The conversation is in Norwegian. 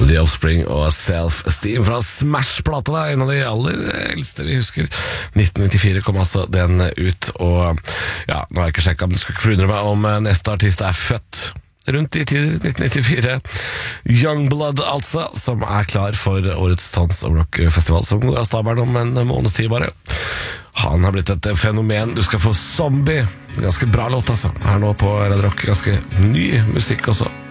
The Offspring og Self-Esteem fra Smash-plata da, en av de aller eldste vi husker. 1994 kom altså den ut, og ja, nå har jeg ikke sjekket, men du skal ikke forundre meg om neste artist er født rundt i tider, 1994. Youngblood altså, som er klar for årets Tons of Rock Festival, som går av stabelen om en måneds tid bare. Han har blitt et fenomen. Du skal få Zombie, ganske bra låt altså, her nå på Radio Rock, ganske ny musikk også.